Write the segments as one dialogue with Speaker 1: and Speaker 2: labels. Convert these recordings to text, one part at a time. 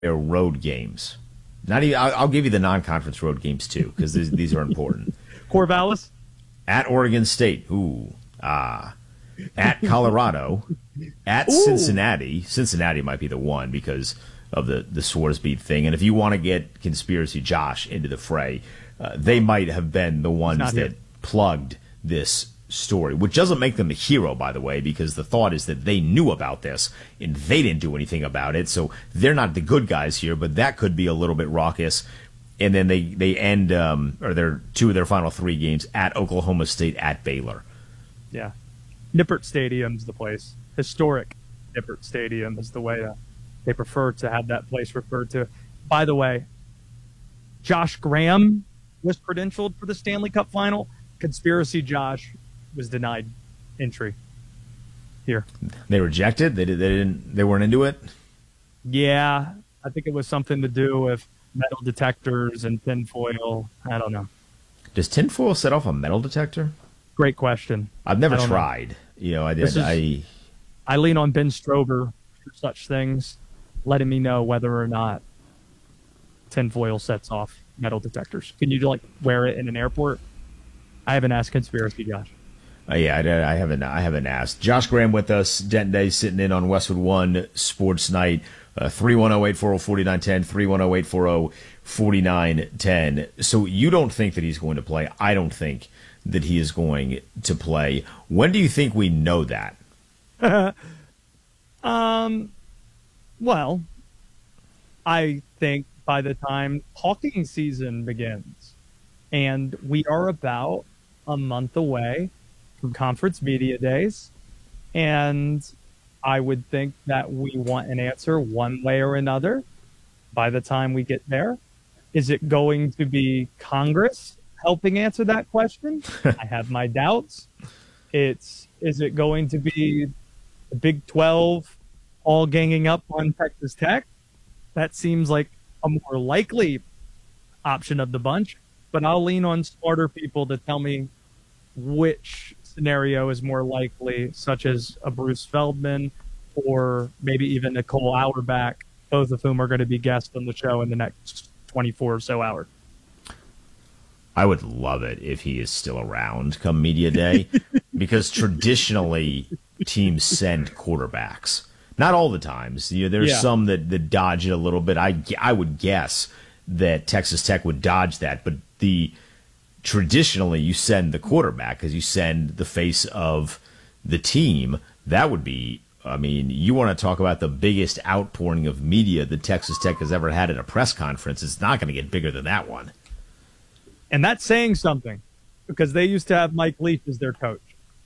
Speaker 1: their road games. Not even. I'll give you the non-conference road games too, because these are important.
Speaker 2: Corvallis?
Speaker 1: At Oregon State. Ooh. At Colorado. At
Speaker 2: Ooh.
Speaker 1: Cincinnati. Cincinnati might be the one because of the Swarsby thing. And if you want to get Conspiracy Josh into the fray, they might have been the ones that plugged this story, which doesn't make them the hero, by the way, because the thought is that they knew about this and they didn't do anything about it. So they're not the good guys here, but that could be a little bit raucous. And then they end, or their two of their final three games at Oklahoma State, at Baylor.
Speaker 2: Yeah. Nippert Stadium's the place. Historic Nippert Stadium is the way they prefer to have that place referred to. By the way, Josh Graham was credentialed for the Stanley Cup final. Conspiracy Josh was denied entry here.
Speaker 1: They rejected? They weren't into it?
Speaker 2: Yeah. I think it was something to do with metal detectors and tinfoil. I don't know.
Speaker 1: Does tinfoil set off a metal detector?
Speaker 2: Great question.
Speaker 1: I've never tried. I did.
Speaker 2: I lean on Ben Strober for such things, letting me know whether or not tinfoil sets off metal detectors. Can you wear it in an airport? I haven't asked Conspiracy Josh.
Speaker 1: Yeah, I haven't asked. Josh Graham with us. Denton Day sitting in on Westwood One Sports Night. 310-840-4910, 310-840-4910. So you don't think that he's going to play. I don't think that he is going to play. When do you think we know that?
Speaker 2: Well, I think by the time hawking season begins, and we are about a month away from conference media days, and I would think that we want an answer one way or another by the time we get there. Is it going to be Congress helping answer that question? I have my doubts. Is it going to be the Big 12 all ganging up on Texas Tech? That seems like a more likely option of the bunch, but I'll lean on smarter people to tell me which scenario is more likely, such as a Bruce Feldman or maybe even Nicole Auerbach, both of whom are going to be guests on the show in the next 24 or so hours.
Speaker 1: I would love it if he is still around come media day, because traditionally teams send quarterbacks. Not all the times. There's some that dodge it a little bit. I would guess that Texas Tech would dodge that, but traditionally you send the quarterback because you send the face of the team. That would be, you want to talk about the biggest outpouring of media that Texas Tech has ever had at a press conference. It's not going to get bigger than that one.
Speaker 2: And that's saying something, because they used to have Mike Leach as their coach.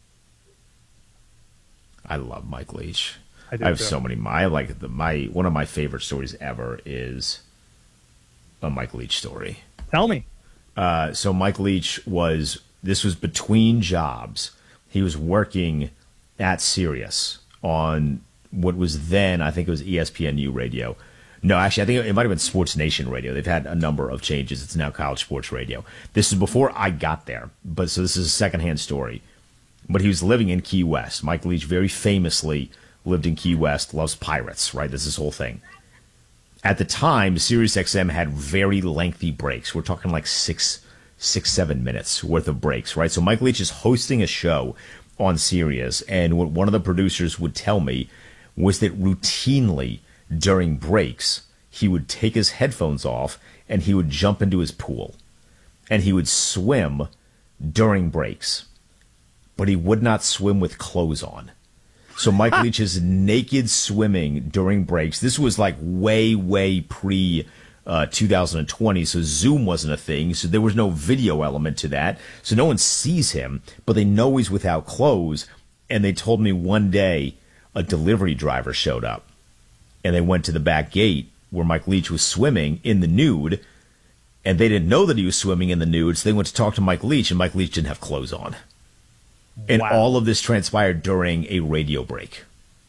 Speaker 1: I love Mike Leach.
Speaker 2: I
Speaker 1: have so many. One of my favorite stories ever is a Mike Leach story.
Speaker 2: Tell me.
Speaker 1: So Mike Leach this was between jobs. He was working at Sirius on what was then, I think it was ESPNU radio. No, actually, I think it might have been Sports Nation Radio. They've had a number of changes. It's now College Sports Radio. This is before I got there, so this is a secondhand story. But he was living in Key West. Mike Leach very famously lived in Key West, loves Pirates, right? This is his whole thing. At the time, SiriusXM had very lengthy breaks. We're talking like 7 minutes worth of breaks, right? So Mike Leach is hosting a show on Sirius, and what one of the producers would tell me was that routinely during breaks, he would take his headphones off and he would jump into his pool. And he would swim during breaks. But he would not swim with clothes on. So Mike Leach is naked swimming during breaks. This was like way, way pre 2020, so Zoom wasn't a thing, so there was no video element to that. So no one sees him, but they know he's without clothes. And they told me one day a delivery driver showed up. And they went to the back gate where Mike Leach was swimming in the nude, and they didn't know that he was swimming in the nude, so they went to talk to Mike Leach, and Mike Leach didn't have clothes on. And all of this transpired during a radio break.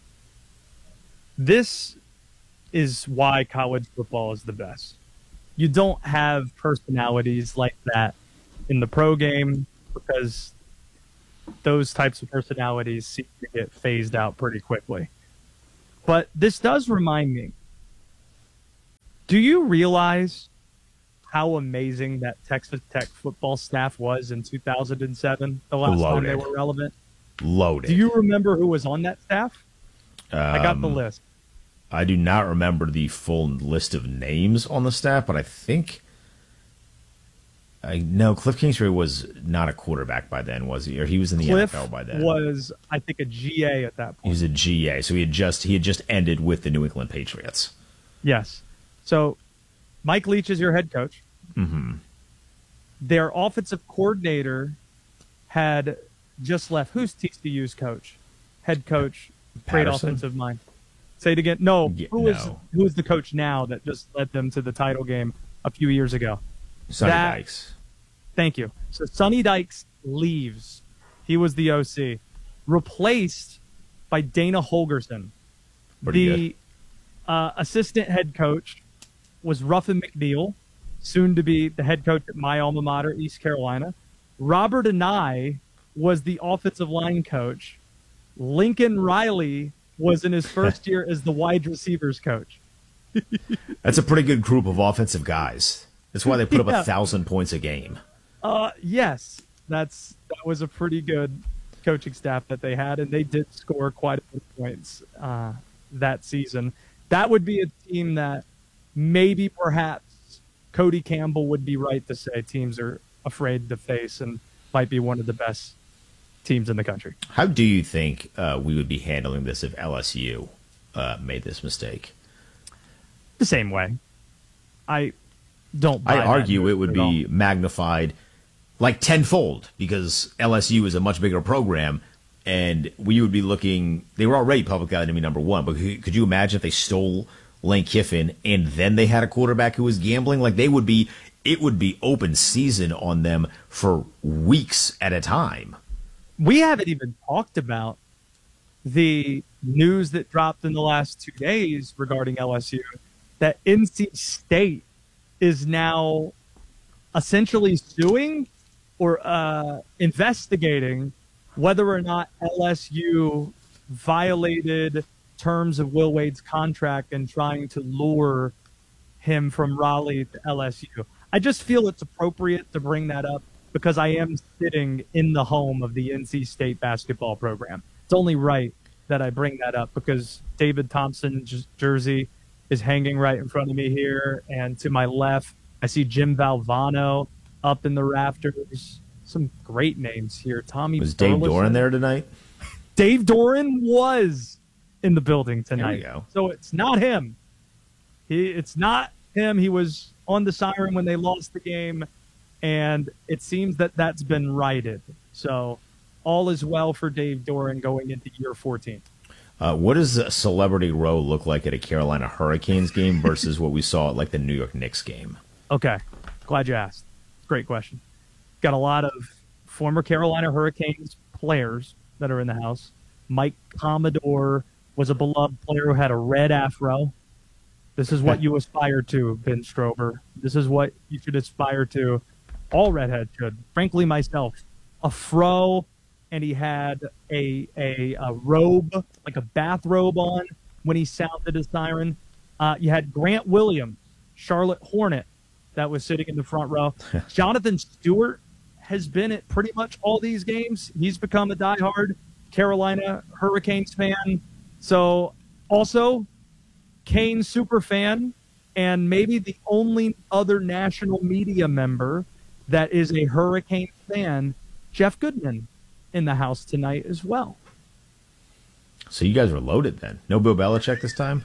Speaker 2: This is why college football is the best. You don't have personalities like that in the pro game, because those types of personalities seem to get phased out pretty quickly. But this does remind me Do you realize how amazing that Texas Tech football staff was in 2007, the last time they were relevant?
Speaker 1: Loaded.
Speaker 2: Do you remember who was on that staff? I got the list.
Speaker 1: I do not remember the full list of names on the staff, but I think I know Cliff Kingsbury was not a quarterback by then, was he? Or he was in the NFL by then.
Speaker 2: Was, I think, a GA at that point.
Speaker 1: He was a GA, so he had just ended with the New England Patriots.
Speaker 2: Yes. So Mike Leach is your head coach.
Speaker 1: Mm-hmm.
Speaker 2: Their offensive coordinator had just left. Who's TCU's coach? Head coach, great
Speaker 1: Patterson?
Speaker 2: offensive mind. Say it again. No.
Speaker 1: Yeah,
Speaker 2: who is the coach now that just led them to the title game a few years ago?
Speaker 1: Sonny Dykes.
Speaker 2: Thank you. So Sonny Dykes leaves. He was the OC. Replaced by Dana Holgerson.
Speaker 1: Pretty
Speaker 2: The assistant head coach was Ruffin McNeil, soon to be the head coach at my alma mater, East Carolina. Robert Anai was the offensive line coach. Lincoln Riley was in his first year as the wide receivers coach.
Speaker 1: That's a pretty good group of offensive guys. That's why they put up 1,000 points a game.
Speaker 2: Yes, that was a pretty good coaching staff that they had, and they did score quite a few points that season. That would be a team that maybe perhaps Cody Campbell would be right to say teams are afraid to face and might be one of the best teams in the country.
Speaker 1: How do you think we would be handling this if LSU made this mistake?
Speaker 2: The same way. I don't buy
Speaker 1: I argue
Speaker 2: that
Speaker 1: it would be magnified like tenfold because LSU is a much bigger program, and we would be looking. They were already public enemy number one, but could you imagine if they stole Lane Kiffin and then they had a quarterback who was gambling? Like it would be open season on them for weeks at a time.
Speaker 2: We haven't even talked about the news that dropped in the last 2 days regarding LSU, that NC State is now essentially suing or investigating whether or not LSU violated terms of Will Wade's contract and trying to lure him from Raleigh to LSU. I just feel it's appropriate to bring that up because I am sitting in the home of the NC State basketball program. It's only right that I bring that up because David Thompson's jersey is hanging right in front of me here. And to my left, I see Jim Valvano up in the rafters. Some great names here. Tommy
Speaker 1: Was Dave
Speaker 2: Burleson.
Speaker 1: Doran there tonight?
Speaker 2: Dave Doran was in the building tonight.
Speaker 1: There we go.
Speaker 2: So it's not him. It's not him. He was on the siren when they lost the game, and it seems that that's been righted. So all is well for Dave Doran going into year 14.
Speaker 1: What does a celebrity row look like at a Carolina Hurricanes game versus what we saw at like the New York Knicks game?
Speaker 2: Okay. Glad you asked. Great question. Got a lot of former Carolina Hurricanes players that are in the house. Mike Commodore was a beloved player who had a red afro. This is what you aspire to, Ben Strober. This is what you should aspire to. All redheads should. Frankly, myself. A fro, and he had a robe, like a bathrobe on when he sounded his siren. You had Grant Williams, Charlotte Hornet, that was sitting in the front row. Jonathan Stewart has been at pretty much all these games. He's become a diehard Carolina Hurricanes fan. So also Kane super fan, and maybe the only other national media member that is a Hurricane fan, Jeff Goodman, in the house tonight as well.
Speaker 1: So you guys were loaded then. No Bill Belichick this time?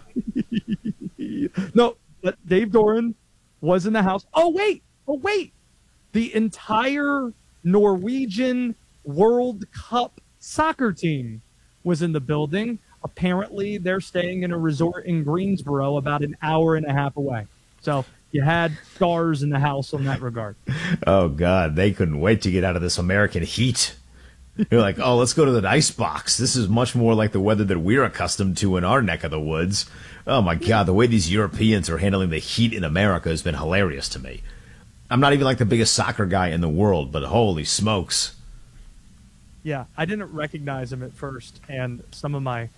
Speaker 2: No, but Dave Doran was in the house. Oh, wait. The entire Norwegian World Cup soccer team was in the building. Apparently, they're staying in a resort in Greensboro about an hour and a half away. So you had stars in the house on that regard.
Speaker 1: Oh, God. They couldn't wait to get out of this American heat. You're like, oh, let's go to the ice box. This is much more like the weather that we're accustomed to in our neck of the woods. Oh, my God. The way these Europeans are handling the heat in America has been hilarious to me. I'm not even like the biggest soccer guy in the world, but holy smokes.
Speaker 2: Yeah, I didn't recognize him at first, and some of my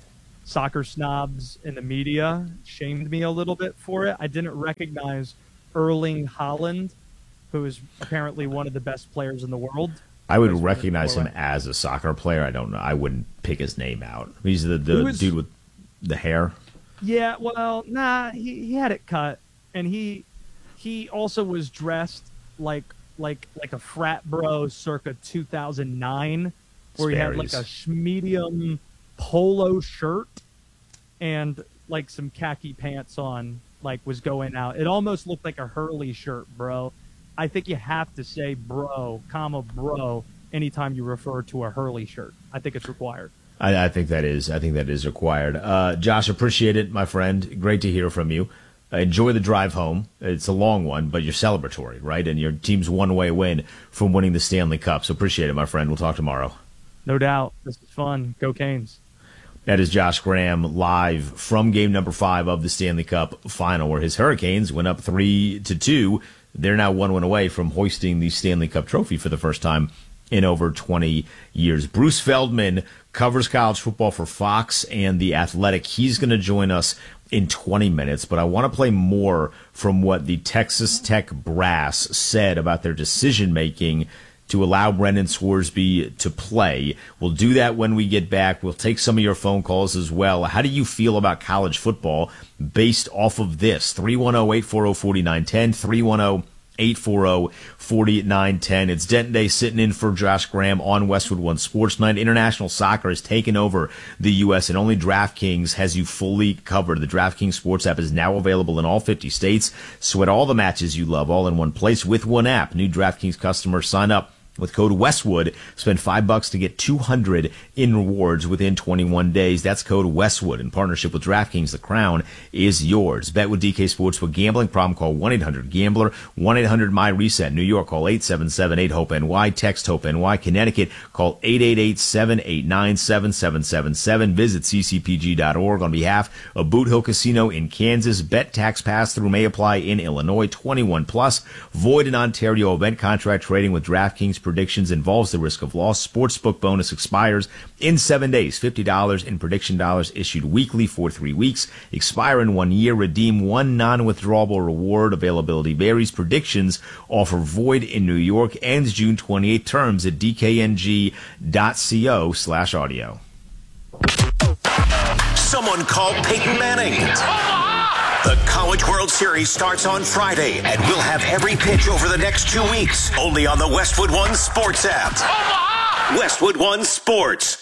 Speaker 2: soccer snobs in the media shamed me a little bit for it. I didn't recognize Erling Haaland, who is apparently one of the best players in the world.
Speaker 1: I would recognize him as a soccer player. I don't know. I wouldn't pick his name out. He's the dude with the hair.
Speaker 2: Yeah, well, nah, he had it cut, and he also was dressed like a frat bro circa 2009, where he had like a medium polo shirt and like some khaki pants on, like was going out. It almost looked like a Hurley shirt, bro. I think you have to say bro, anytime you refer to a Hurley shirt. I think it's required.
Speaker 1: I think that is required. Josh, appreciate it, my friend. Great to hear from you. Enjoy the drive home. It's a long one, but you're celebratory, right? And your team's one-way win from winning the Stanley Cup. So appreciate it, my friend. We'll talk tomorrow.
Speaker 2: No doubt. This is fun. Go Canes.
Speaker 1: That is Josh Graham live from game number 5 of the Stanley Cup final, where his Hurricanes went up 3-2. They're now 1 win away from hoisting the Stanley Cup trophy for the first time in over 20 years. Bruce Feldman covers college football for Fox and The Athletic. He's going to join us in 20 minutes, but I want to play more from what the Texas Tech brass said about their decision-making to allow Brendan Scoresby to play. We'll do that when we get back. We'll take some of your phone calls as well. How do you feel about college football based off of this? 310-840-4910, 310-840-4910. It's Denton Day sitting in for Josh Graham on Westwood One Sports Night. International soccer has taken over the U.S., and only DraftKings has you fully covered. The DraftKings Sports app is now available in all 50 states. Sweat all the matches you love all in one place with one app. New DraftKings customers sign up with code Westwood, spend $5 to get $200 in rewards within 21 days. That's code Westwood in partnership with DraftKings. The crown is yours. Bet with DK Sportsbook. Gambling problem? Call 1-800-GAMBLER. 1-800-MY-RESET. New York, call 877-8-HOPE-NY. Text HOPE-NY. Connecticut, call 888-789-7777. Visit ccpg.org. On behalf of Boot Hill Casino in Kansas, bet tax pass-through may apply in Illinois. 21 plus. Void in Ontario. Event contract trading with DraftKings predictions involves the risk of loss. Sportsbook bonus expires in 7 days. $50 in prediction dollars issued weekly for 3 weeks. Expire in 1 year. Redeem one non-withdrawable reward. Availability varies. Predictions offer void in New York. Ends June 28. Terms at dkng.co/audio.
Speaker 3: Someone call Peyton Manning. The College World Series starts on Friday, and we'll have every pitch over the next 2 weeks, only on the Westwood One Sports app. Westwood One Sports.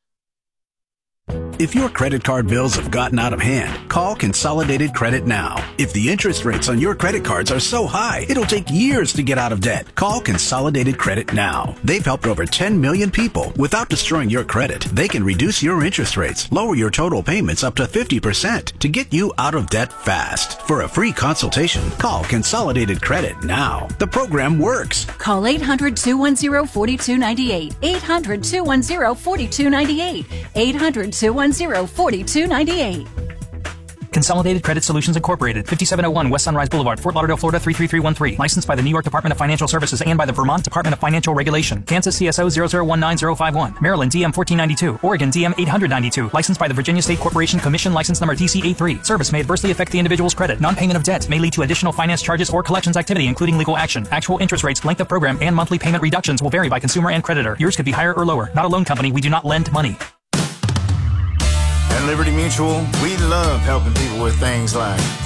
Speaker 4: If your credit card bills have gotten out of hand, call Consolidated Credit now. If the interest rates on your credit cards are so high, it'll take years to get out of debt. Call Consolidated Credit now. They've helped over 10 million people without destroying your credit. They can reduce your interest rates, lower your total payments up to 50% to get you out of debt fast. For a free consultation, call Consolidated Credit now. The program works.
Speaker 5: Call 800-210-4298. 800-210-4298. 800-210-4298.
Speaker 6: Consolidated Credit Solutions Incorporated, 5701 West Sunrise Boulevard, Fort Lauderdale, Florida 33313. Licensed by the New York Department of Financial Services and by the Vermont Department of Financial Regulation. Kansas CSO 0019051. Maryland DM 1492. Oregon DM 892. Licensed by the Virginia State Corporation Commission license number TC83. Service may adversely affect the individual's credit. Non-payment of debt may lead to additional finance charges or collections activity, including legal action. Actual interest rates, length of program, and monthly payment reductions will vary by consumer and creditor. Yours could be higher or lower. Not a loan company. We do not lend money.
Speaker 7: At Liberty Mutual, we love helping people with things like